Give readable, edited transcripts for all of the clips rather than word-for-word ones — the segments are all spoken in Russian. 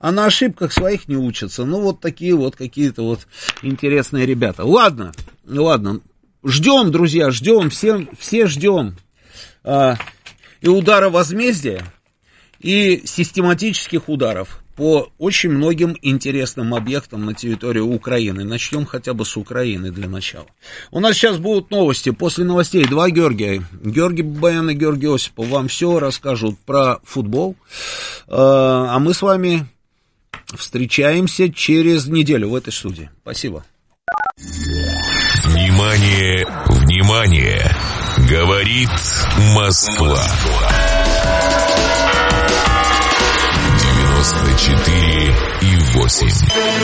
а на ошибках своих не учатся. Ну, вот такие вот какие-то вот интересные ребята. Ладно, ждем, друзья, ждем, все ждем и удара возмездия, и систематических ударов по очень многим интересным объектам на территории Украины. Начнем хотя бы с Украины для начала. У нас сейчас будут новости. После новостей два Георгия. Георгий Бабаян и Георгий Осипов вам все расскажут про футбол. А мы с вами встречаемся через неделю в этой студии. Спасибо. Внимание, внимание! Говорит Москва. 94,8.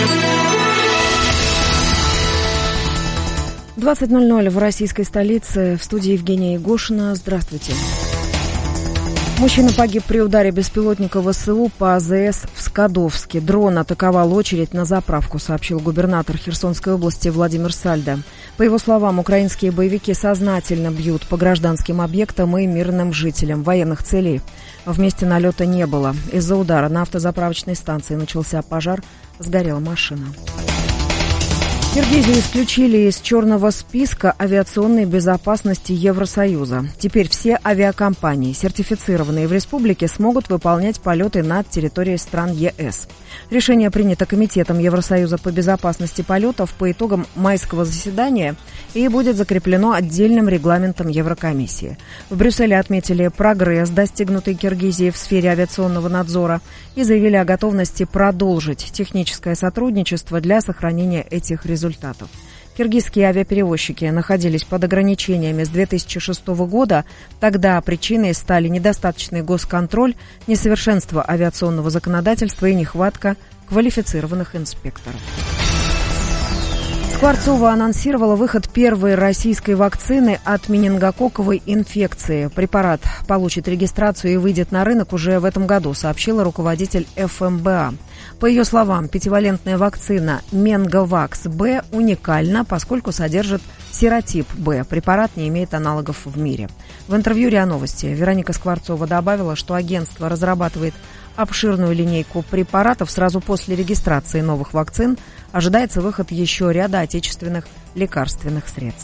20:00 в российской столице. В студии Евгения Егошина. Здравствуйте. Мужчина погиб при ударе беспилотника ВСУ по АЗС в Скадовске. Дрон атаковал очередь на заправку, сообщил губернатор Херсонской области Владимир Сальдо. По его словам, украинские боевики сознательно бьют по гражданским объектам и мирным жителям. Военных целей в месте налета не было. Из-за удара на автозаправочной станции начался пожар, сгорела машина. Киргизию исключили из черного списка авиационной безопасности Евросоюза. Теперь все авиакомпании, сертифицированные в республике, смогут выполнять полеты над территорией стран ЕС. Решение принято Комитетом Евросоюза по безопасности полетов по итогам майского заседания и будет закреплено отдельным регламентом Еврокомиссии. В Брюсселе отметили прогресс, достигнутый Киргизией в сфере авиационного надзора, и заявили о готовности продолжить техническое сотрудничество для сохранения этих результатов. Киргизские авиаперевозчики находились под ограничениями с 2006 года. Тогда причиной стали недостаточный госконтроль, несовершенство авиационного законодательства и нехватка квалифицированных инспекторов. Скворцова анонсировала выход первой российской вакцины от менингококковой инфекции. Препарат получит регистрацию и выйдет на рынок уже в этом году, сообщила руководитель ФМБА. По ее словам, пятивалентная вакцина Менговакс-Б уникальна, поскольку содержит серотип Б. Препарат не имеет аналогов в мире. В интервью РИА Новости Вероника Скворцова добавила, что агентство разрабатывает обширную линейку препаратов. Сразу после регистрации новых вакцин ожидается выход еще ряда отечественных лекарственных средств.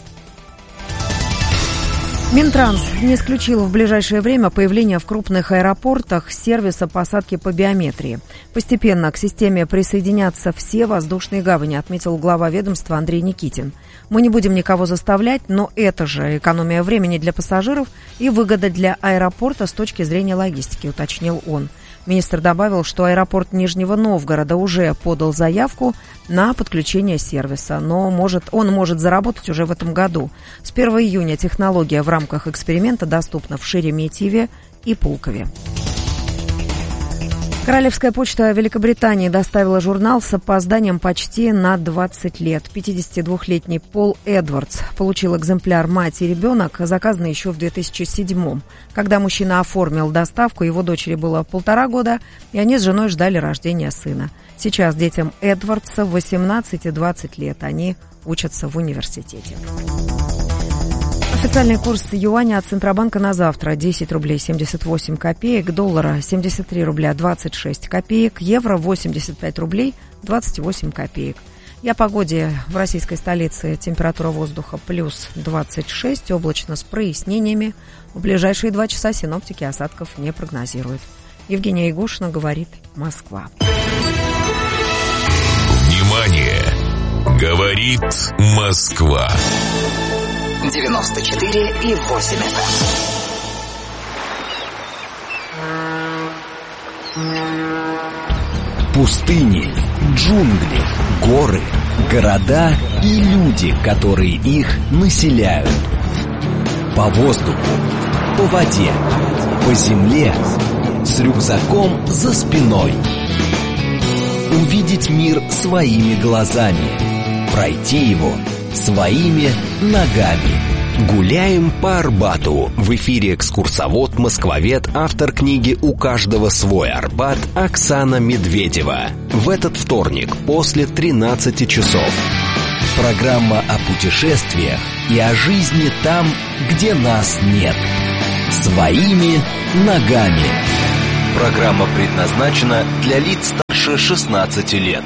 Минтранс не исключил в ближайшее время появление в крупных аэропортах сервиса посадки по биометрии. Постепенно к системе присоединятся все воздушные гавани, отметил глава ведомства Андрей Никитин. Мы не будем никого заставлять, но это же экономия времени для пассажиров и выгода для аэропорта с точки зрения логистики, уточнил он. Министр добавил, что аэропорт Нижнего Новгорода уже подал заявку на подключение сервиса, но он может заработать уже в этом году. С 1 июня технология в рамках эксперимента доступна в Шереметьеве и Пулкове. Королевская почта Великобритании доставила журнал с опозданием почти на 20 лет. 52-летний Пол Эдвардс получил экземпляр «Мать и ребенок», заказанный еще в 2007-м. Когда мужчина оформил доставку, его дочери было 1,5 года, и они с женой ждали рождения сына. Сейчас детям Эдвардса 18 и 20 лет. Они учатся в университете. Официальный курс юаня от Центробанка на завтра: 10 рублей 78 копеек, доллара 73 рубля 26 копеек, евро 85 рублей 28 копеек. И о погоде в российской столице. Температура воздуха плюс 26, облачно с прояснениями. В ближайшие 2 часа синоптики осадков не прогнозируют. Евгения Егошина, говорит Москва. Внимание! Говорит Москва. 94,8 FM. Пустыни, джунгли, горы, города и люди, которые их населяют. По воздуху, по воде, по земле, с рюкзаком за спиной. Увидеть мир своими глазами, пройти его своими ногами. Гуляем по Арбату. В эфире экскурсовод-москвовед, автор книги «У каждого свой Арбат» Оксана Медведева. В этот вторник после 13 часов. Программа о путешествиях и о жизни там, где нас нет. Своими ногами. Программа предназначена для лиц старше 16 лет.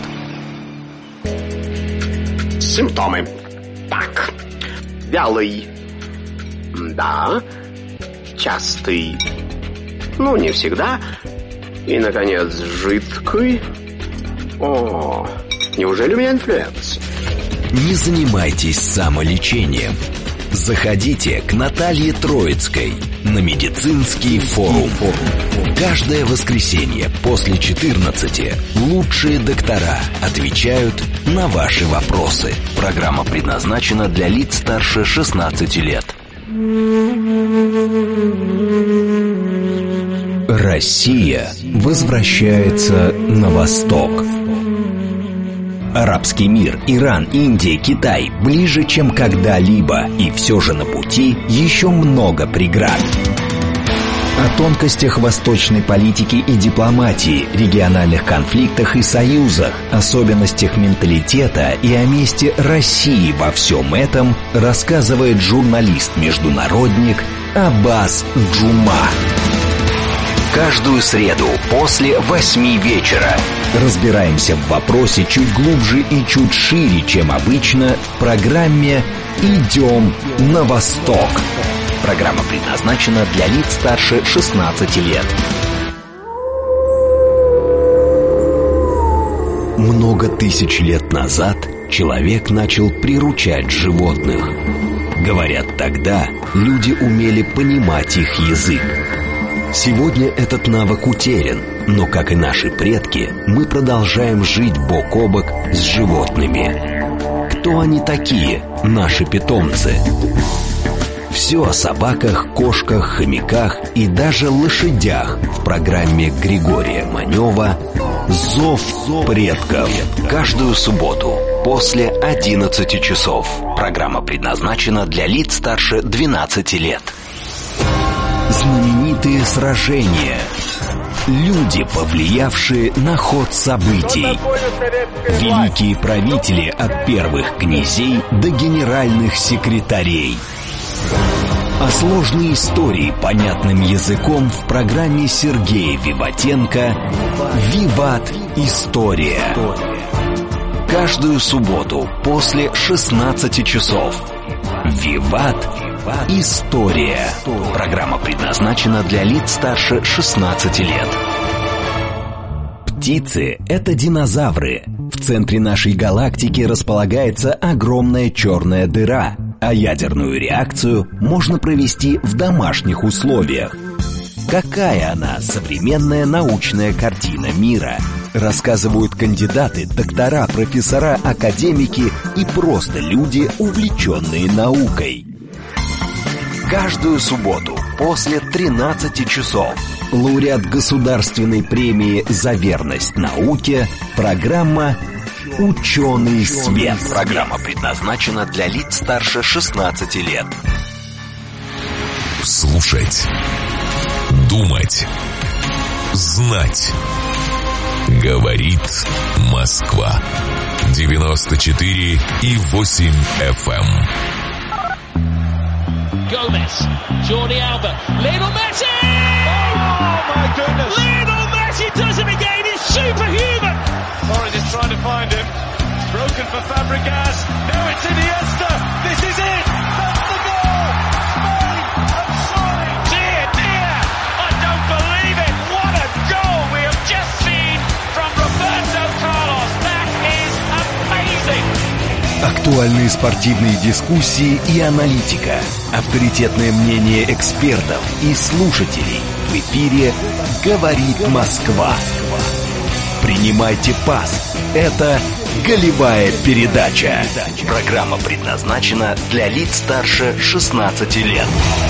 Симптомы. Так. Вялый. Да. Частый. Ну, не всегда. И, наконец, жидкий. О, неужели у меня инфлюенс? Не занимайтесь самолечением. Заходите к Наталье Троицкой на медицинский форум. Каждое воскресенье после 14 лучшие доктора отвечают на ваши вопросы. Программа предназначена для лиц старше 16 лет. Россия возвращается на восток. Арабский мир, Иран, Индия, Китай ближе, чем когда-либо, и все же на пути еще много преград. О тонкостях восточной политики и дипломатии, региональных конфликтах и союзах, особенностях менталитета и о месте России во всем этом рассказывает журналист-международник Аббас Джума. Каждую среду после 8 вечера разбираемся в вопросе чуть глубже и чуть шире, чем обычно, в программе «Идем на восток». Программа предназначена для лиц старше 16 лет. Много тысяч лет назад человек начал приручать животных. Говорят, тогда люди умели понимать их язык. Сегодня этот навык утерян, но, как и наши предки, мы продолжаем жить бок о бок с животными. Кто они такие, наши питомцы? Все о собаках, кошках, хомяках и даже лошадях в программе Григория Манева «Зов предков». Каждую субботу после 11 часов. Программа предназначена для лиц старше 12 лет. Знаменитые сражения. Люди, повлиявшие на ход событий. Великие правители от первых князей до генеральных секретарей. А сложные истории понятным языком в программе Сергея Виватенко «Виват. История». Каждую субботу после 16 часов. «Виват. История». Программа предназначена для лиц старше 16 лет. Птицы — это динозавры. В центре нашей галактики располагается огромная черная дыра, а ядерную реакцию можно провести в домашних условиях. Какая она, современная научная картина мира? Рассказывают кандидаты, доктора, профессора, академики и просто люди, увлеченные наукой. Каждую субботу после 13 часов лауреат государственной премии «За верность науке» программа «Ученый свет». Программа предназначена для лиц старше 16 лет. Слушать, думать, знать. Говорит Москва. 94,8 FM. Gomez, Jordi Alba, Lionel Messi! Oh my goodness! Lionel Messi does it again, he's superhuman! Torres is trying to find him, broken for Fabregas, now it's Iniesta, this is it! That's the goal! Spain have signed! Dear, dear, I don't believe it! What a goal we have just seen from Roberto Carlos! That is amazing! Актуальные спортивные дискуссии и аналитика. Авторитетное мнение экспертов и слушателей. В эфире «Говорит Москва». Принимайте пас. Это голевая передача. Программа предназначена для лиц старше 16 лет.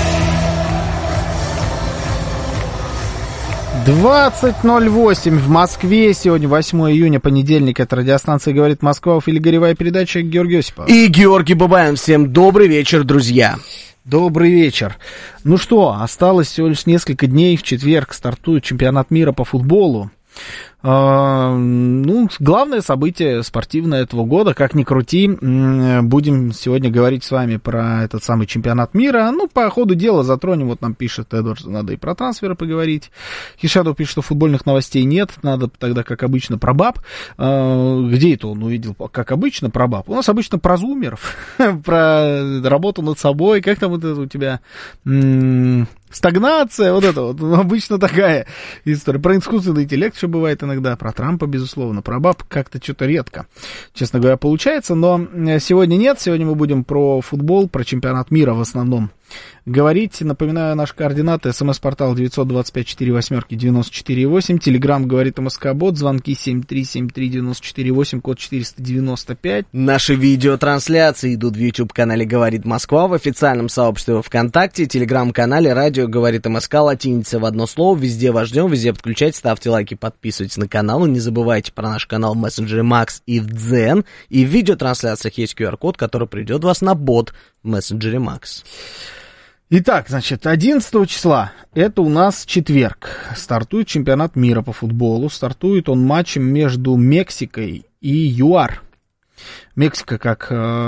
20:08 в Москве. Сегодня 8 июня, понедельник. Это радиостанция «Говорит Москва». В эфире голевая передача. Георгий Осипов. И Георгий Бабаян. Всем добрый вечер, друзья. Добрый вечер. Ну что, осталось всего лишь несколько дней. В четверг стартует чемпионат мира по футболу. Главное событие спортивное этого года, как ни крути, будем сегодня говорить с вами про этот самый чемпионат мира. По ходу дела затронем, вот нам пишет Эдвард, надо и про трансферы поговорить. Хишадов пишет, что футбольных новостей нет, надо тогда, как обычно, про баб. Где это он увидел, как обычно, про баб? У нас обычно про зумеров, про работу над собой, как там вот это у тебя... Стагнация, вот это вот, обычно такая история. Про искусственный интеллект еще бывает иногда, про Трампа, безусловно, про баб как-то что-то редко, честно говоря, получается, но сегодня нет, сегодня мы будем про футбол, про чемпионат мира в основном говорить. Напоминаю, наши координаты: смс-портал 925-48-94-8, телеграм говорит МСК-бот, звонки 7373-94-8, код 495. Наши видеотрансляции идут в YouTube-канале «Говорит Москва», в официальном сообществе ВКонтакте, телеграм-канале «Радио говорит МСК», латиница в одно слово. Везде вас ждем, везде подключайтесь, ставьте лайки, подписывайтесь на канал. И не забывайте про наш канал в мессенджере Макс и в Дзен. И в видеотрансляциях есть QR-код, который придет вас на бот в мессенджере Макс. Итак, значит, 11 числа, это у нас четверг, стартует чемпионат мира по футболу, стартует он матчем между Мексикой и ЮАР. Мексика как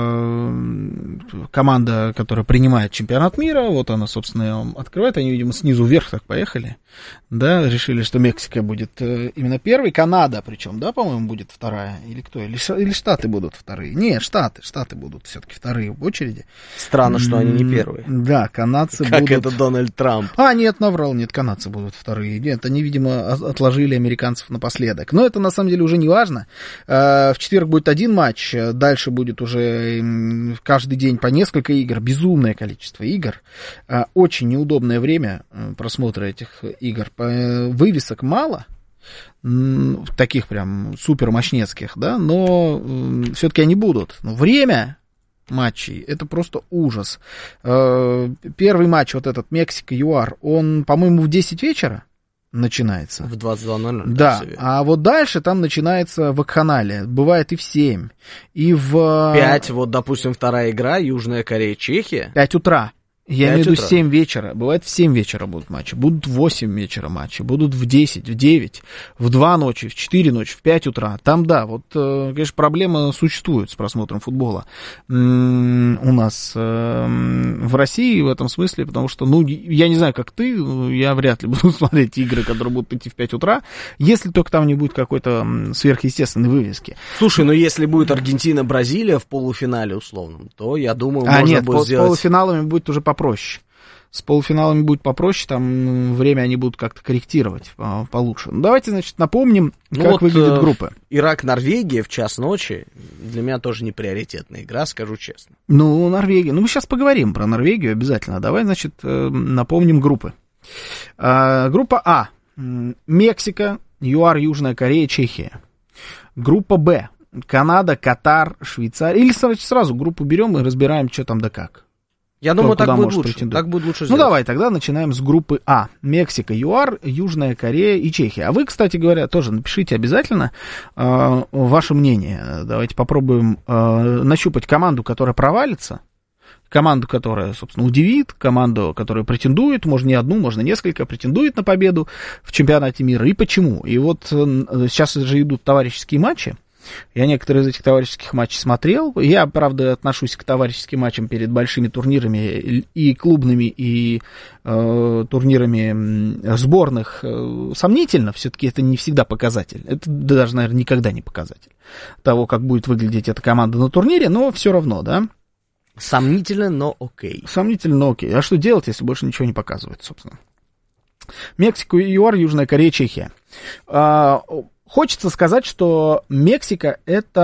команда, которая принимает чемпионат мира, вот она, собственно, открывает, они, видимо, снизу вверх так поехали, да, решили, что Мексика будет именно первой, Канада причем, да, по-моему, будет вторая, или кто, или Штаты будут вторые, нет, Штаты будут все-таки вторые в очереди. Странно, что они не первые. Да, канадцы как будут... это Дональд Трамп. Нет, наврал, нет, канадцы будут вторые, нет, они, видимо, отложили американцев напоследок, но это, на самом деле, уже не важно. В четверг будет один матч, дальше будет уже каждый день по несколько игр, безумное количество игр, очень неудобное время просмотра этих игр, вывесок мало, таких прям супер мощнецких, да, но все-таки они будут, но время матчей, это просто ужас. Первый матч, вот этот Мексика-ЮАР, он, по-моему, в 10 вечера начинается. В 22:00. Да, а вот дальше там начинается вакханалия. Бывает и в 7, и в... 5, вот, допустим, вторая игра, Южная Корея, Чехия. 5 утра. Я имею в виду утра. 7 вечера. Бывает в 7 вечера будут матчи. Будут в 8 вечера матчи. Будут в 10, в 9, в 2 ночи, в 4 ночи, в 5 утра. Там, да, вот, конечно, проблема существует с просмотром футбола у нас в России в этом смысле, потому что, я не знаю, как ты, я вряд ли буду смотреть игры, которые будут идти в 5 утра, если только там не будет какой-то сверхъестественной вывески. Слушай, если будет Аргентина-Бразилия в полуфинале условном, то, я думаю, можно будет сделать... с полуфиналами будет уже попроще. С полуфиналами будет попроще, там время они будут как-то корректировать получше. Давайте, значит, напомним, как выглядят группы. Ирак-Норвегия в час ночи для меня тоже не приоритетная игра, скажу честно. Норвегия. Мы сейчас поговорим про Норвегию обязательно. Давай, значит, напомним группы. Группа А. Мексика, ЮАР, Южная Корея, Чехия. Группа Б. Канада, Катар, Швейцария. Или сразу группу берем и разбираем, что там да как. Я думаю, так будет лучше. Так будет лучше сделать. Давай, тогда начинаем с группы А. Мексика, ЮАР, Южная Корея и Чехия. А вы, кстати говоря, тоже напишите обязательно ваше мнение. Давайте попробуем нащупать команду, которая провалится, команду, которая, собственно, удивит, команду, которая претендует, можно не одну, можно несколько, претендует на победу в чемпионате мира. И почему? И вот сейчас же идут товарищеские матчи. Я некоторые из этих товарищеских матчей смотрел. Я, правда, отношусь к товарищеским матчам перед большими турнирами и клубными, и турнирами сборных сомнительно. Все-таки это не всегда показатель. Это даже, наверное, никогда не показатель того, как будет выглядеть эта команда на турнире, но все равно, да. Сомнительно, но окей. Сомнительно, но окей. А что делать, если больше ничего не показывает, собственно? Мексика, ЮАР, Южная Корея, Чехия. Хочется сказать, что Мексика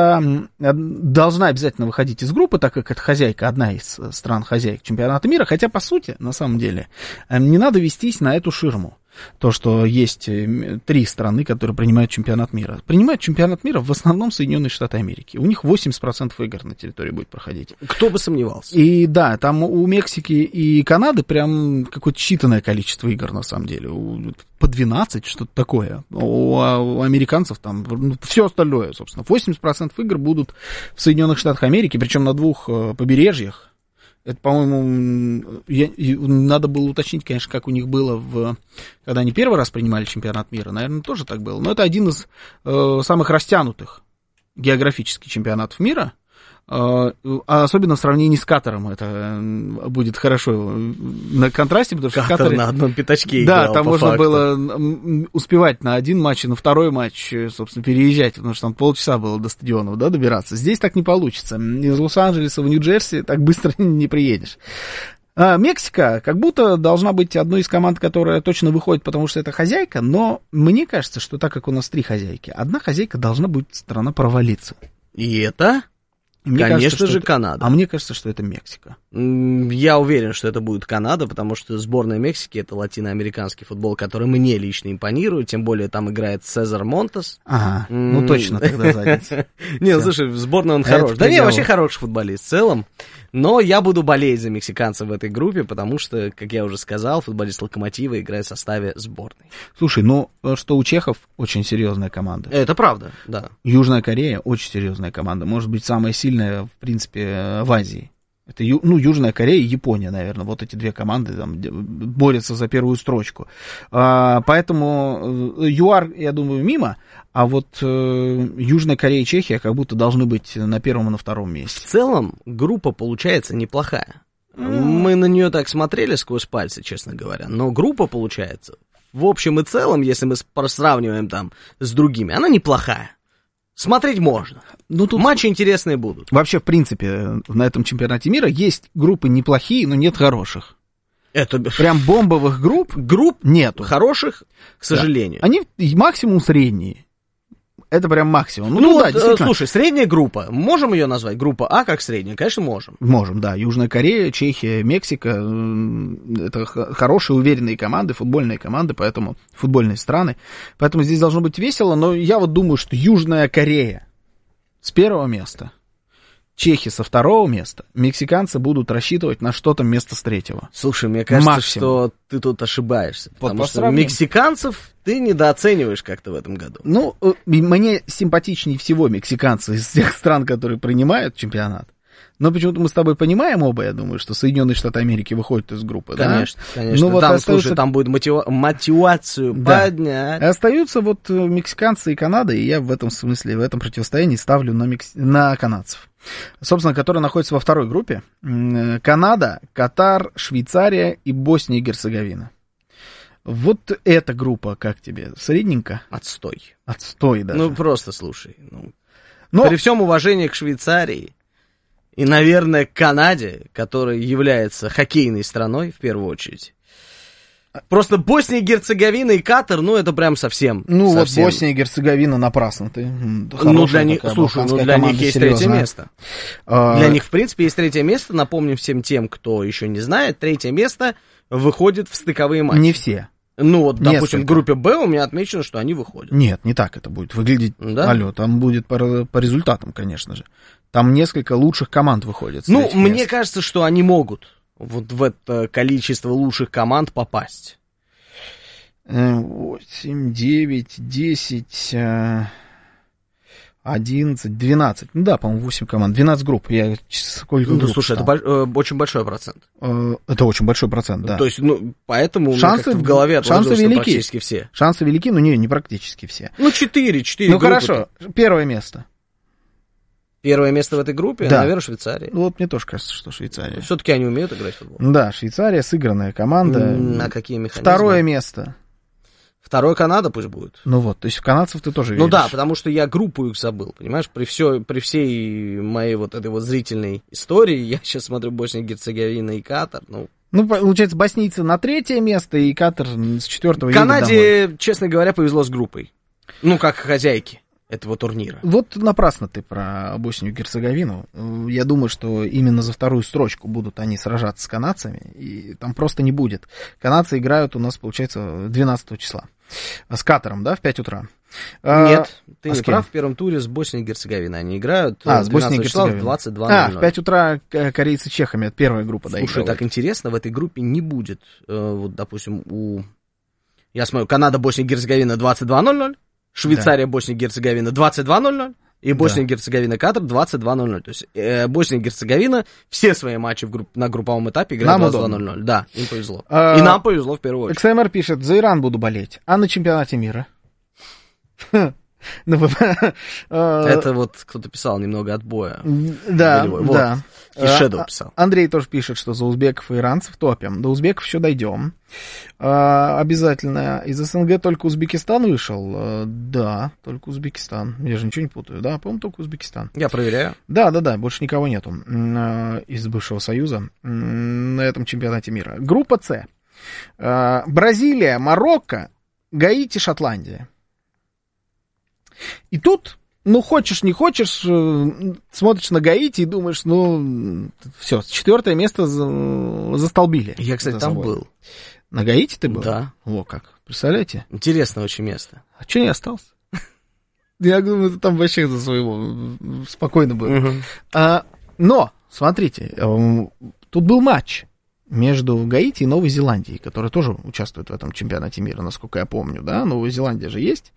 должна обязательно выходить из группы, так как это хозяйка, одна из стран-хозяек чемпионата мира, хотя, по сути, на самом деле, не надо вестись на эту ширму. То, что есть 3 страны, которые принимают чемпионат мира. Принимают чемпионат мира в основном Соединенные Штаты Америки. У них 80% игр на территории будет проходить. Кто бы сомневался. И да, там у Мексики и Канады прям какое-то считанное количество игр, на самом деле. По 12, что-то такое. У американцев там все остальное, собственно. 80% игр будут в Соединенных Штатах Америки, причем на 2 побережьях. Это, по-моему, надо было уточнить, конечно, как у них было, когда они первый раз принимали чемпионат мира. Наверное, тоже так было. Но это один из самых растянутых географических чемпионатов мира. Особенно в сравнении с Катаром это будет хорошо на контрасте, потому что Катар на одном пятачке да, играл, там по можно факту. было успевать на один матч и на второй матч, собственно, переезжать, потому что там полчаса было до стадионов, да, добираться. Здесь так не получится. Из Лос-Анджелеса в Нью-Джерси так быстро не приедешь. Мексика как будто должна быть одной из команд, которая точно выходит, потому что это хозяйка, но мне кажется, что так как у нас 3 хозяйки, одна хозяйка должна будет страна провалиться. И это... Мне Конечно кажется, же, это... Канада. А мне кажется, что это Мексика. Я уверен, что это будет Канада, потому что сборная Мексики — это латиноамериканский футбол, который мне лично импонирует, тем более там играет Цезар Монтес. Ага, ну точно тогда задница. Не, ну слушай, в сборной он хорош. Да не, вообще хороший футболист в целом. Но я буду болеть за мексиканцев в этой группе, потому что, как я уже сказал, футболист Локомотива играет в составе сборной. Слушай, ну что у чехов очень серьезная команда. Это правда, да. Южная Корея очень серьезная команда. Может быть, самая сильная, в принципе, в Азии. Это, Южная Корея и Япония, наверное. Вот эти 2 команды там борются за первую строчку. Поэтому ЮАР, я думаю, мимо. А вот Южная Корея и Чехия как будто должны быть на первом и на втором месте. В целом, группа получается неплохая. Мы на нее так смотрели сквозь пальцы, честно говоря. Но группа получается, в общем и целом, если мы сравниваем там с другими, она неплохая. Смотреть можно. Ну, тут матчи интересные будут. Вообще, в принципе, на этом чемпионате мира есть группы неплохие, но нет хороших. Это прям бомбовых групп нету. Хороших, к сожалению. Да. Они максимум средние. Это прям максимум. Ну да, действительно. Слушай, средняя группа. Можем ее назвать? Группа А как средняя? Конечно, можем. Можем, да. Южная Корея, Чехия, Мексика. Это хорошие, уверенные команды, футбольные команды, поэтому футбольные страны. Поэтому здесь должно быть весело. Но я вот думаю, что Южная Корея с 1-го места, чехи со 2-го места, мексиканцы будут рассчитывать на что-то место с 3-го. Слушай, мне кажется, максимум. что ты тут ошибаешься. Потому что сравнению. мексиканцев ты недооцениваешь как-то в этом году. Ну, мне симпатичнее всего мексиканцы из всех стран, которые принимают чемпионат. Но почему-то мы с тобой понимаем оба, я думаю, что Соединенные Штаты Америки выходят из группы, конечно, да? Конечно, ну, вот там, остаются... слушай, там будет мотивацию поднять. Остаются вот мексиканцы и Канада, и я в этом смысле, в этом противостоянии ставлю на канадцев. Собственно, которые находятся во 2-й группе. Канада, Катар, Швейцария и Босния и Герцеговина. Вот эта группа, как тебе, средненько? Отстой. Отстой даже. Ну, просто слушай. При всем уважении к Швейцарии и, наверное, к Канаде, которая является хоккейной страной, в первую очередь. Просто Босния и Герцеговина и Катар, это прям совсем. Ну, совсем. Вот Босния и Герцеговина напрасно. Для них есть серьезная. 3-е место. Для них, в принципе, есть 3-е место. Напомним всем тем, кто еще не знает, 3-е место выходит в стыковые матчи. Не все. Допустим, в группе Б у меня отмечено, что они выходят. Нет, не так это будет выглядеть. Да? Алло, там будет по результатам, конечно же. Там несколько лучших команд выходит. Мне кажется, что они могут вот в это количество лучших команд попасть. 8, 9, 10, 11, 12. Ну да, по-моему, 8 команд. 12 групп. Сколько групп слушай, стал? это очень большой процент. Это очень большой процент, да. То есть, поэтому шансы в голове шансы велики. Практически все. Шансы велики, но не практически все. 4 группы. Хорошо, 1-е место. 1-е место в этой группе, да. Наверное, Швейцария. Вот мне тоже кажется, что Швейцария. Все-таки они умеют играть в футбол. Да, Швейцария, сыгранная команда. А какие механизмы? 2-е место. 2-е Канада пусть будет. Ну вот, то есть в канадцев ты тоже веришь. Ну да, потому что я группу их забыл, понимаешь? При всей моей вот этой вот зрительной истории, я сейчас смотрю Босния и Герцеговина и Катар, получается, боснийцы на 3-е место и Катар с 4-го. Канаде, честно говоря, повезло с группой. Как хозяйки этого турнира. Вот напрасно ты про Боснию и Герцеговину. Я думаю, что именно за 2-ю строчку будут они сражаться с канадцами, и там просто не будет. Канадцы играют у нас, получается, 12 числа. С Катаром, да, в 5 утра? Нет, ты не прав, в первом туре с Боснией и Герцеговиной они играют. С Боснией и Герцеговиной. В 22:00. В 5 утра корейцы с чехами, это 1-я группа. Слушай, так интересно, в этой группе не будет, вот, допустим, я смотрю, Канада, Босния и Герцеговина 22:00, Швейцария, Босния и Герцеговина 22:00. И Босния и Герцеговина, Катар 22:00. То есть Босния и Герцеговина все свои матчи на групповом этапе играют 22:00. Да, им повезло. И нам повезло в первую очередь. XMR пишет, за Иран буду болеть. А на чемпионате мира? Это вот кто-то писал немного отбоя. Да, да. И Shadow писал. Андрей тоже пишет, что за узбеков и иранцев топим. До узбеков еще дойдем. Обязательно. Из СНГ только Узбекистан вышел. Да, только Узбекистан. Я же ничего не путаю. Да, по-моему, только Узбекистан. Я проверяю. Да, больше никого нету из бывшего Союза на этом чемпионате мира. Группа С. Бразилия, Марокко, Гаити, Шотландия. И тут, хочешь, не хочешь, смотришь на Гаити и думаешь, все, 4-е место застолбили. Я, кстати, там был. На Гаити ты был? Да. Во как, представляете? Интересное очень место. А что не остался? Я думаю, ты там вообще за своего спокойно был. Но, смотрите, тут был матч между Гаити и Новой Зеландией, которая тоже участвует в этом чемпионате мира, насколько я помню, да? Новая Зеландия же есть.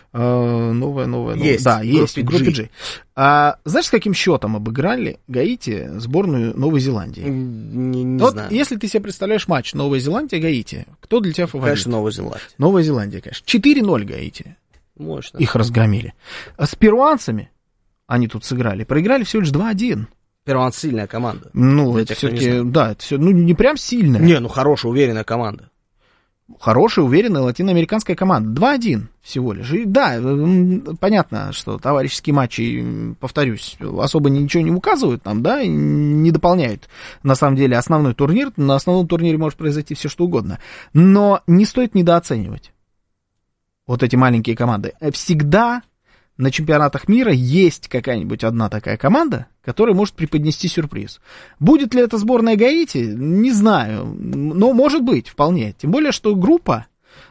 Новая. Есть. Да, есть, в группе G. Знаешь, с каким счетом обыграли Гаити сборную Новой Зеландии? Не знаю. Если ты себе представляешь матч Новая Зеландия-Гаити, кто для тебя фаворит? Конечно, Новая Зеландия. Новая Зеландия, конечно. 4-0 Гаити. Мощно. Их разгромили. А с перуанцами они тут сыграли. Проиграли всего лишь 2-1. Перуанцы сильная команда. Это все-таки, да, это все, не прям сильная. Не, хорошая, уверенная команда. Хорошая, уверенная латиноамериканская команда. 2-1 всего лишь. И да, понятно, что товарищеские матчи, повторюсь, особо ничего не указывают нам, да, не дополняют, на самом деле, основной турнир. На основном турнире может произойти все что угодно. Но не стоит недооценивать вот эти маленькие команды. Всегда на чемпионатах мира есть какая-нибудь одна такая команда, которая может преподнести сюрприз. Будет ли это сборная Гаити? Не знаю. Но может быть, вполне. Тем более, что группа...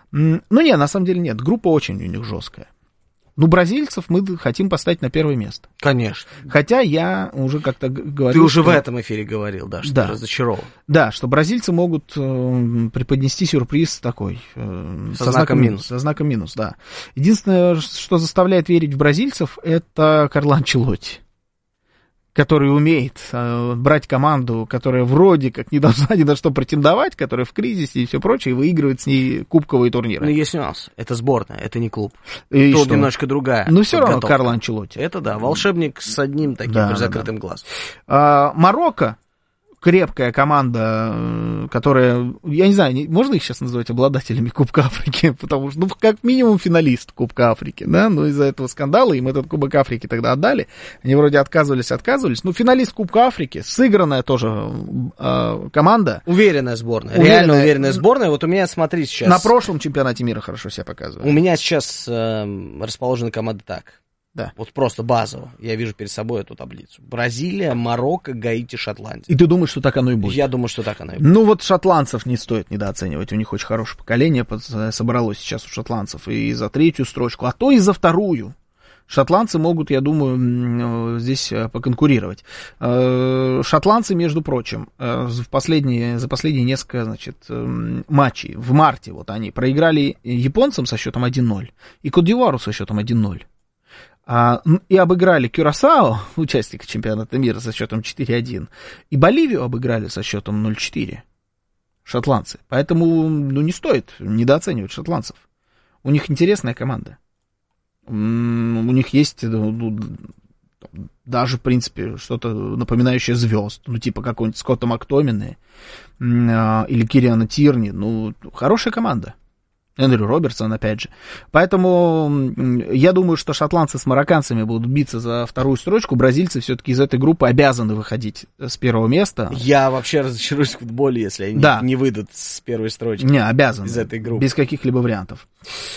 на самом деле нет. Группа очень у них жесткая. Бразильцев мы хотим поставить на первое место. Конечно. Хотя я уже как-то говорил... Ты уже в этом эфире говорил, да, что разочарован. Да, что бразильцы могут преподнести сюрприз такой. Со знаком минус. Со знаком минус, да. Единственное, что заставляет верить в бразильцев, это Карло Анчелотти, который умеет брать команду, которая вроде как не должна ни на что претендовать, которая в кризисе и все прочее, и выигрывает с ней кубковые турниры. Но есть нюанс. Это сборная, это не клуб. И тут немножко другая. Но все равно Карло Анчелотти. Это да, волшебник с одним таким закрытым глазом. Марокко. Крепкая команда, которая, я не знаю, можно их сейчас называть обладателями Кубка Африки, потому что, как минимум финалист Кубка Африки, да, но из-за этого скандала им этот Кубок Африки тогда отдали, они вроде отказывались, финалист Кубка Африки, сыгранная тоже команда. Уверенная сборная, реально уверенная сборная, вот у меня, смотри, сейчас... На прошлом чемпионате мира хорошо себя показывает. У меня сейчас расположены команды так. Да. Вот просто базово. Я вижу перед собой эту таблицу. Бразилия, Марокко, Гаити, Шотландия. И ты думаешь, что так оно и будет? Я думаю, что так оно и будет. Вот шотландцев не стоит недооценивать. У них очень хорошее поколение собралось сейчас у шотландцев. И за 3-ю строчку, а то и за 2-ю. Шотландцы могут, я думаю, здесь поконкурировать. Шотландцы, между прочим, за последние несколько, матчей в марте вот они проиграли японцам со счетом 1-0 и Кот-д'Ивуару со счетом 1-0. И обыграли Кюрасао, участника чемпионата мира, со счетом 4-1. И Боливию обыграли со счетом 0-4. Шотландцы. Поэтому, не стоит недооценивать шотландцев. У них интересная команда. У них есть даже, в принципе, что-то напоминающее звезд. Типа какой-нибудь Скотта Мактомини или Кириана Тирни. Хорошая команда. Эндрю Робертсон, опять же. Поэтому я думаю, что шотландцы с марокканцами будут биться за 2-ю строчку. Бразильцы все-таки из этой группы обязаны выходить с 1-го места. Я вообще разочаруюсь в футболе, если они не выйдут с 1-й строчки. Не, обязаны. Из этой группы. Без каких-либо вариантов.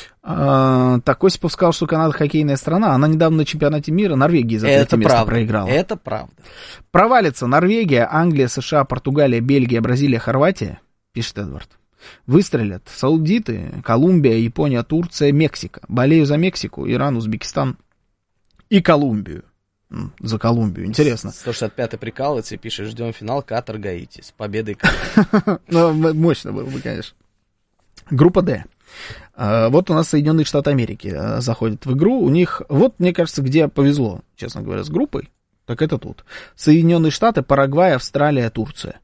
Так, Осипов сказал, что Канада хоккейная страна. Она недавно на чемпионате мира Норвегии за 3-е место проиграла. Это правда. Провалится Норвегия, Англия, США, Португалия, Бельгия, Бразилия, Хорватия, пишет Эдвард. Выстрелят саудиты, Колумбия, Япония, Турция, Мексика. Болею за Мексику, Иран, Узбекистан и Колумбию. За Колумбию, интересно. 165-й прикалывается и пишет: ждем финал Катар-Гаити. С победой Катар. Мощно было бы, конечно. Группа Д. Вот у нас Соединенные Штаты Америки заходят в игру. У них, вот мне кажется, где повезло, честно говоря, с группой, так это тут. Соединенные Штаты, Парагвай, Австралия, Турция.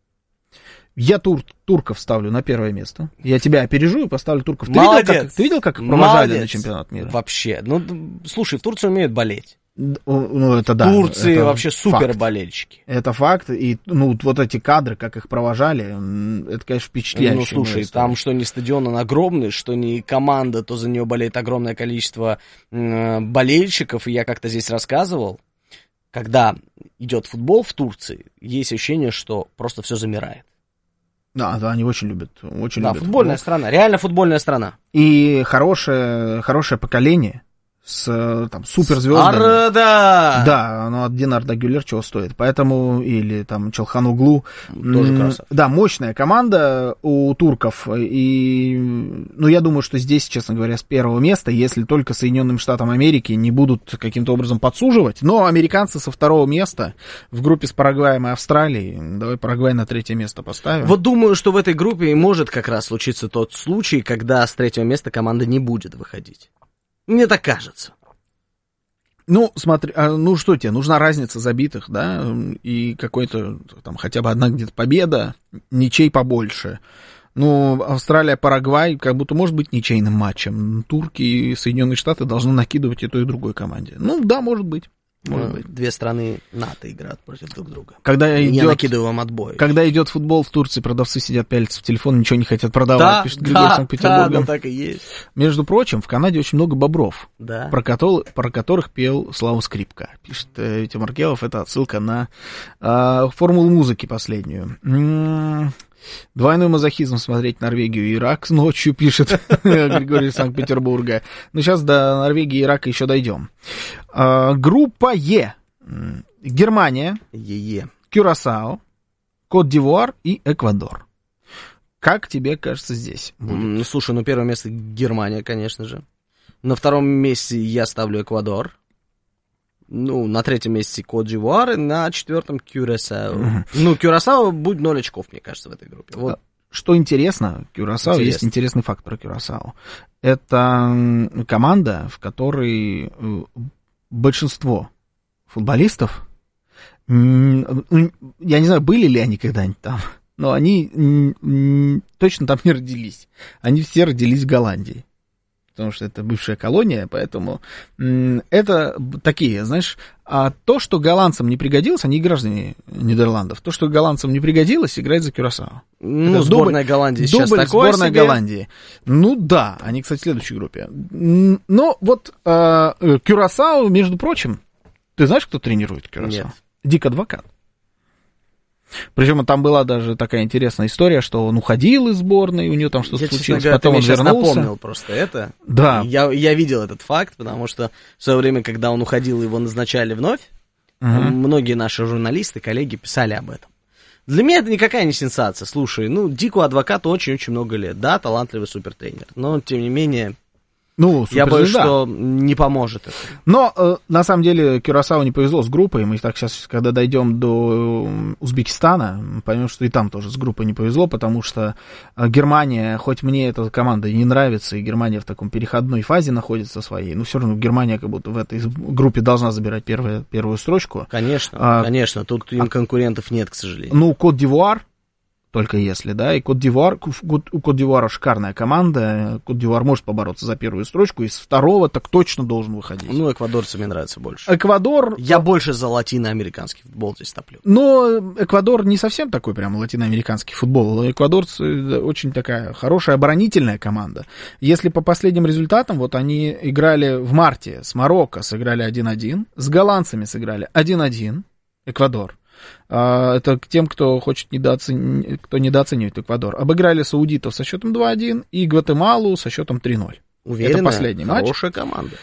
Я турков ставлю на первое место. Я тебя опережу и поставлю турков. Ты видел, как их провожали на чемпионат мира? Вообще. Ну, слушай, в Турции умеют болеть. Ну, это да. Турции это вообще супер болельщики. Это факт. И ну, вот эти кадры, как их провожали, это, конечно, впечатляюще. Ну, слушай, там что не стадион, он огромный, что не команда, то за нее болеет огромное количество болельщиков. И я как-то здесь рассказывал, когда идет футбол в Турции, есть ощущение, что просто все замирает. Да, они очень любят. Да, футбольная страна, реально футбольная страна. И хорошее поколение с там суперзвездами. Арда! Да, ну один Арда Гюлер чего стоит. Поэтому, или там Челханоглу. Тоже красавчик. Да, мощная команда у турков. И, ну, я думаю, что здесь, честно говоря, с первого места, если только Соединенным Штатам Америки не будут каким-то образом подсуживать. Но американцы со второго места в группе с Парагваем и Австралией. Давай Парагвай на третье место поставим. Вот думаю, что в этой группе и может как раз случиться тот случай, когда с третьего места команда не будет выходить. Мне так кажется. Ну, смотри, ну что тебе, нужна разница забитых, да, и какой-то, там, хотя бы одна где-то победа, ничей побольше. Ну, Австралия, Парагвай, как будто может быть ничейным матчем. Турки и Соединенные Штаты должны накидывать и той, и другой команде. Ну, да, может быть. Две страны НАТО играют против друг друга. Я накидываю вам отбой. Когда идет футбол в Турции, продавцы сидят, пялятся в телефон, ничего не хотят продавать, пишет Григорий Санкт-Петербурга. Да, так и есть. Между прочим, в Канаде очень много бобров, да. про которых пел Слава Скрипка. Пишет Витя Маркелов, это отсылка на формулу музыки последнюю. Двойной мазохизм смотреть Норвегию и Ирак ночью, пишет Григорий из Санкт-Петербурга. Но сейчас до Норвегии и Ирака еще дойдем. Группа Е. Германия, Кюрасао, Кот-д'Ивуар и Эквадор. Как тебе кажется здесь будет? Ну, слушай, первое место Германия, конечно же. На втором месте я ставлю Эквадор. Ну, на третьем месте Кот-д'Ивуар, и на четвертом Кюрасао. Ну, Кюрасао будет 0 очков, мне кажется, в этой группе. Вот. Что интересно, Кюрасао, есть интересный факт про Кюрасао. Это команда, в которой большинство футболистов, я не знаю, были ли они когда-нибудь там, но они точно там не родились. Они все родились в Голландии. Потому что это бывшая колония, поэтому это такие, знаешь, то, что голландцам не пригодилось, они граждане Нидерландов, то, что голландцам не пригодилось, играет за Кюрасао. Ну, это сборная Голландии сейчас такое сборная себе. Голландии. Ну да, они, кстати, в следующей группе. Но вот Кюрасао, между прочим, ты знаешь, кто тренирует Кюрасао? Нет. Дик Адвокат. Причем там была даже такая интересная история, что он уходил из сборной, у него там что-то случилось, говоря, потом он вернулся. Я напомнил просто это. Да. Я видел этот факт, потому что в свое время, когда он уходил, его назначали вновь, многие наши журналисты, коллеги писали об этом. Для меня это никакая не сенсация. Слушай, Дику Адвокату очень-очень много лет. Да, талантливый супертренер, но, тем не менее... Ну, я боюсь, что не поможет это. Но, на самом деле, Кюрасао не повезло с группой. Мы так сейчас, когда дойдем до Узбекистана, поймем, что и там тоже с группой не повезло, потому что Германия, хоть мне эта команда и не нравится, и Германия в таком переходной фазе находится своей, но все равно Германия как будто в этой группе должна забирать первую строчку. Конечно, конечно, тут им конкурентов нет, к сожалению. Ну, Кот-д'Ивуар, только если, да, и Кот-д'Ивуар, у Кот-д'Ивуара шикарная команда, Кот-д'Ивуар может побороться за первую строчку, из второго так точно должен выходить. Ну, эквадорцы мне нравятся больше. Эквадор... Я больше за латиноамериканский футбол здесь топлю. Но Эквадор не совсем такой прям латиноамериканский футбол. Эквадорцы очень такая хорошая оборонительная команда. Если по последним результатам, вот они играли в марте с Марокко, сыграли 1-1, с голландцами сыграли 1-1, Эквадор. Это к тем, кто хочет кто недооценивает Эквадор. Обыграли саудитов со счетом 2-1 и Гватемалу со счетом 3-0. Уверенно, это последний матч. Хорошая команда.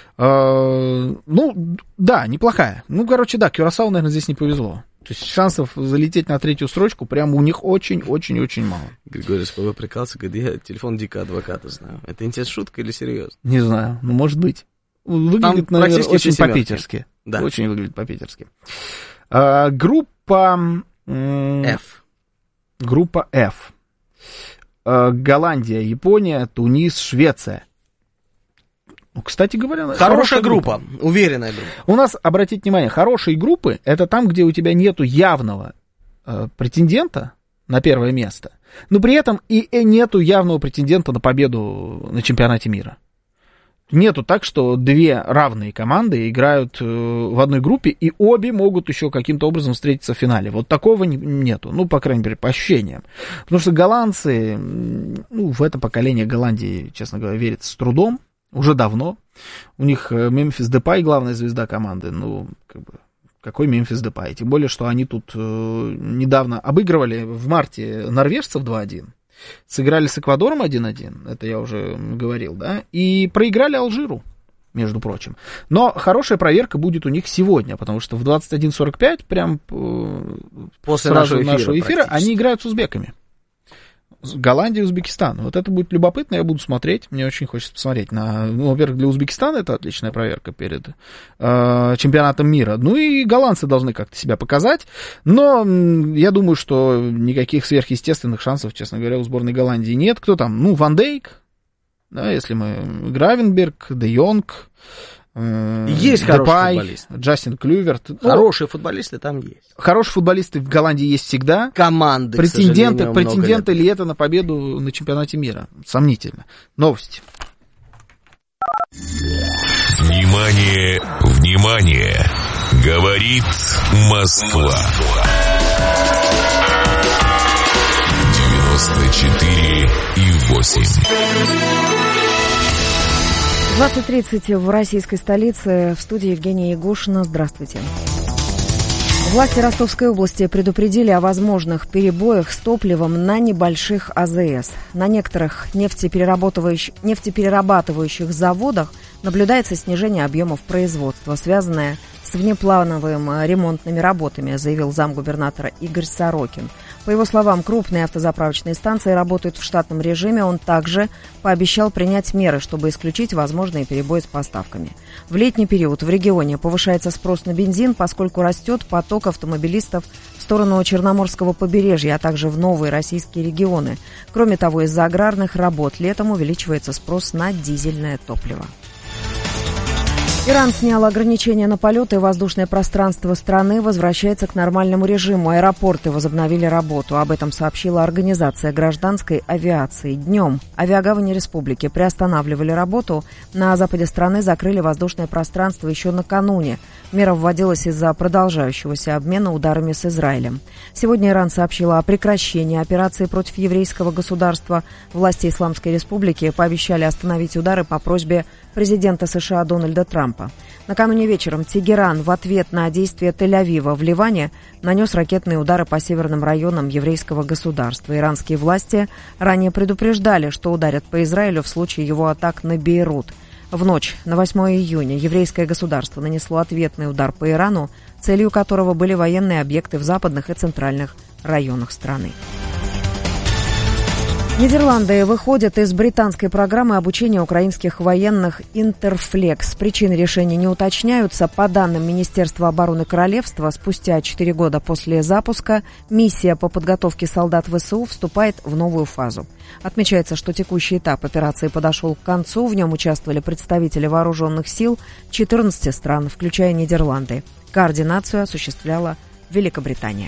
Ну, да, неплохая. Ну, короче, да, Кюрасао, наверное, здесь не повезло. То есть шансов залететь на третью строчку прям у них очень-очень-очень мало. Григорий Спова прикался, говорит, я телефон Дика Адвоката знаю. Это интересная шутка или серьезно? Не знаю, ну, может быть. Выглядит, наверное, очень по-питерски. Да. Очень выглядит по-питерски. Группа F. Группа F. Голландия, Япония, Тунис, Швеция. Ну, кстати говоря, хорошая группа, уверенная группа. У нас, обратите внимание, хорошие группы — это там, где у тебя нету явного претендента на первое место, но при этом и нету явного претендента на победу на чемпионате мира. Нету так, что две равные команды играют в одной группе, и обе могут еще каким-то образом встретиться в финале. Вот такого нету, ну, по крайней мере, по ощущениям. Потому что голландцы, ну, в это поколение Голландии, честно говоря, верится с трудом, уже давно. У них Мемфис Депай, главная звезда команды, ну, как бы, какой Мемфис Депай? Тем более, что они тут недавно обыгрывали в марте норвежцев 2-1. Сыграли с Эквадором 1-1, это я уже говорил, да, и проиграли Алжиру, между прочим. Но хорошая проверка будет у них сегодня, потому что в 21:45, прям после нашего эфира они играют с узбеками. Голландия и Узбекистан. Вот это будет любопытно, я буду смотреть. Мне очень хочется посмотреть на... Ну, во-первых, для Узбекистана это отличная проверка перед чемпионатом мира. Ну и голландцы должны как-то себя показать. Но я думаю, что никаких сверхъестественных шансов, честно говоря, у сборной Голландии нет. Кто там? Ну, Ван Дейк, да, если мы... Гравенберг, Де Йонг, есть хорошие футболисты. Джастин Клюверт. Хорошие футболисты там есть. Хорошие футболисты в Голландии есть всегда. Команды, претенденты ли это на победу на чемпионате мира? Сомнительно. Новости. Внимание, внимание! Говорит Москва. 94,8. 20:30 в российской столице. В студии Евгения Ягушина. Здравствуйте. Власти Ростовской области предупредили о возможных перебоях с топливом на небольших АЗС. На некоторых нефтеперерабатывающих заводах наблюдается снижение объемов производства, связанное с внеплановыми ремонтными работами, заявил замгубернатора Игорь Сорокин. По его словам, крупные автозаправочные станции работают в штатном режиме. Он также пообещал принять меры, чтобы исключить возможные перебои с поставками. В летний период в регионе повышается спрос на бензин, поскольку растет поток автомобилистов в сторону Черноморского побережья, а также в новые российские регионы. Кроме того, из-за аграрных работ летом увеличивается спрос на дизельное топливо. Иран снял ограничения на полеты, и воздушное пространство страны возвращается к нормальному режиму. Аэропорты возобновили работу. Об этом сообщила Организация гражданской авиации. Днем авиагавани республики приостанавливали работу. На западе страны закрыли воздушное пространство еще накануне. Мера вводилась из-за продолжающегося обмена ударами с Израилем. Сегодня Иран сообщила о прекращении операции против еврейского государства. Власти Исламской республики пообещали остановить удары по просьбе президента США Дональда Трампа. Накануне вечером Тегеран в ответ на действия Тель-Авива в Ливане нанес ракетные удары по северным районам еврейского государства. Иранские власти ранее предупреждали, что ударят по Израилю в случае его атак на Бейрут. В ночь на 8 июня еврейское государство нанесло ответный удар по Ирану, целью которого были военные объекты в западных и центральных районах страны. Нидерланды выходят из британской программы обучения украинских военных «Интерфлекс». Причины решения не уточняются. По данным Министерства обороны Королевства, спустя 4 года после запуска миссия по подготовке солдат ВСУ вступает в новую фазу. Отмечается, что текущий этап операции подошел к концу. В нем участвовали представители вооруженных сил 14 стран, включая Нидерланды. Координацию осуществляла Великобритания.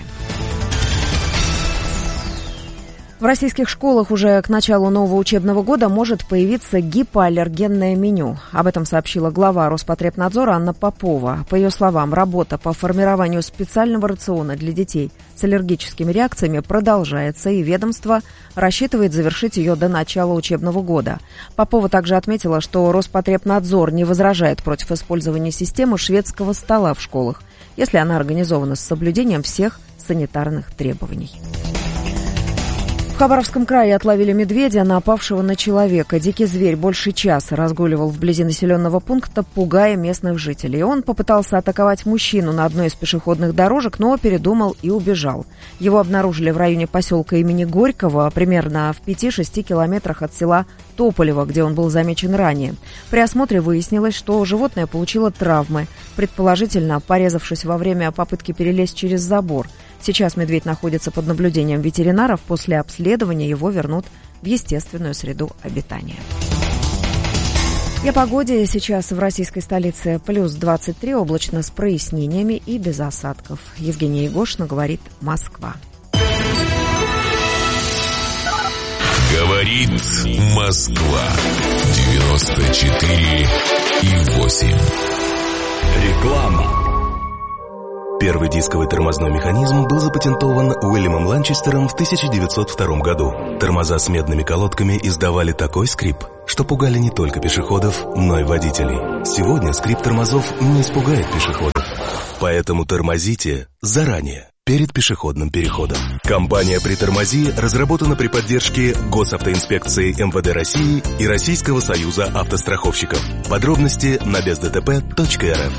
В российских школах уже к началу нового учебного года может появиться гипоаллергенное меню. Об этом сообщила глава Роспотребнадзора Анна Попова. По ее словам, работа по формированию специального рациона для детей с аллергическими реакциями продолжается, и ведомство рассчитывает завершить ее до начала учебного года. Попова также отметила, что Роспотребнадзор не возражает против использования системы шведского стола в школах, если она организована с соблюдением всех санитарных требований. В Хабаровском крае отловили медведя, напавшего на человека. Дикий зверь больше часа разгуливал вблизи населенного пункта, пугая местных жителей. Он попытался атаковать мужчину на одной из пешеходных дорожек, но передумал и убежал. Его обнаружили в районе поселка имени Горького, примерно в 5-6 километрах от села Тополево, где он был замечен ранее. При осмотре выяснилось, что животное получило травмы, предположительно порезавшись во время попытки перелезть через забор. Сейчас медведь находится под наблюдением ветеринаров. После обследования его вернут в естественную среду обитания. И о погоде. Сейчас в российской столице плюс 23, облачно с прояснениями и без осадков. Евгения Егошина говорит «Москва». Говорит Москва. 94,8. Реклама. Первый дисковый тормозной механизм был запатентован Уильямом Ланчестером в 1902 году. Тормоза с медными колодками издавали такой скрип, что пугали не только пешеходов, но и водителей. Сегодня скрип тормозов не испугает пешеходов. Поэтому тормозите заранее, перед пешеходным переходом. Компания «Притормози» разработана при поддержке Госавтоинспекции МВД России и Российского союза автостраховщиков. Подробности на бездтп.рф.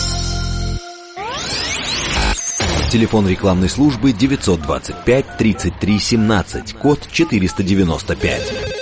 Телефон рекламной службы 925-33-17, код 495.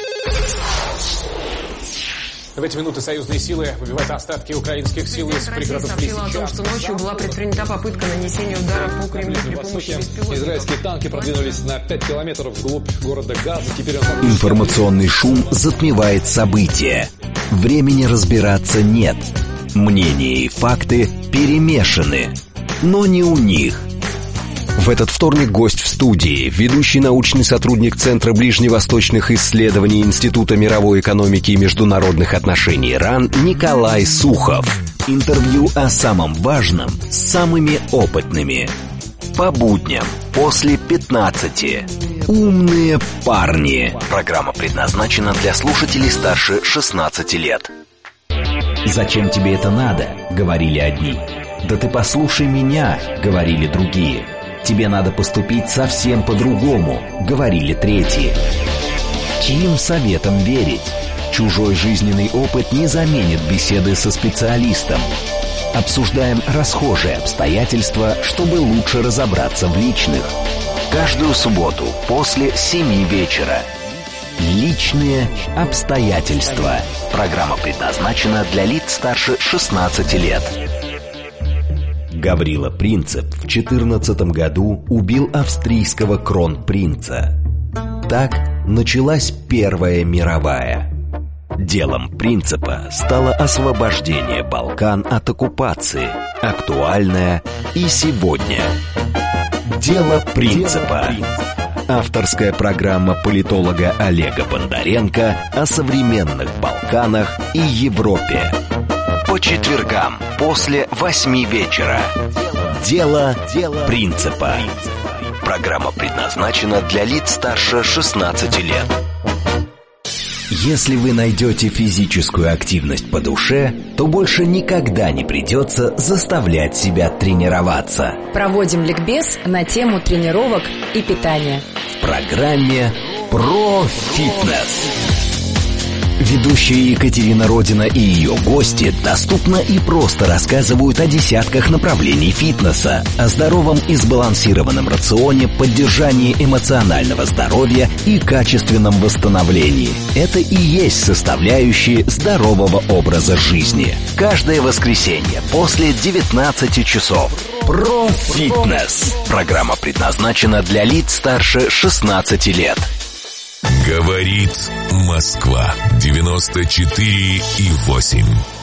В эти минуты союзные силы выбивают остатки украинских сил из пригородов Лисича. Сообщила о том, что ночью была предпринята попытка нанесения удара по Кремлю при помощи беспилотников. Израильские танки продвинулись на 5 километров вглубь города Газа. Теперь Информационный шум затмевает события. Времени разбираться нет. Мнения и факты перемешаны. Но не у них. В этот вторник гость в студии, ведущий научный сотрудник Центра ближневосточных исследований Института мировой экономики и международных отношений РАН Николай Сухов. Интервью о самом важном с самыми опытными. По будням после 15. Умные парни. Программа предназначена для слушателей старше 16 лет. «Зачем тебе это надо?» — говорили одни. «Да ты послушай меня», — говорили другие. «Тебе надо поступить совсем по-другому», — говорили третьи. Чьим советом верить? Чужой жизненный опыт не заменит беседы со специалистом. Обсуждаем расхожие обстоятельства, чтобы лучше разобраться в личных. Каждую субботу после 7 вечера. Личные обстоятельства. Программа предназначена для лиц старше 16 лет. Гаврила Принцип в 14 году убил австрийского кронпринца. Так началась Первая мировая. Делом Принципа стало освобождение Балкан от оккупации, актуальное и сегодня. Дело Принципа. Авторская программа политолога Олега Бондаренко о современных Балканах и Европе. По четвергам после 8 вечера. Дело Принципа. Программа предназначена для лиц старше 16 лет. Если вы найдете физическую активность по душе, то больше никогда не придется заставлять себя тренироваться. Проводим ликбез на тему тренировок и питания. В программе «Про фитнес». Ведущие Екатерина Родина и ее гости доступно и просто рассказывают о десятках направлений фитнеса, о здоровом и сбалансированном рационе, поддержании эмоционального здоровья и качественном восстановлении. Это и есть составляющие здорового образа жизни. Каждое воскресенье после 19 часов. Про фитнес. Программа предназначена для лиц старше 16 лет. Говорит Москва. 94,8.